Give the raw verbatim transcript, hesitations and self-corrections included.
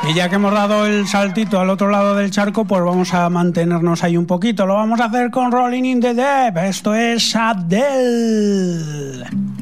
Y ya que hemos dado el saltito al otro lado del charco, pues vamos a mantenernos ahí un poquito. Lo vamos a hacer con Rolling in the Deep. Esto es Adele.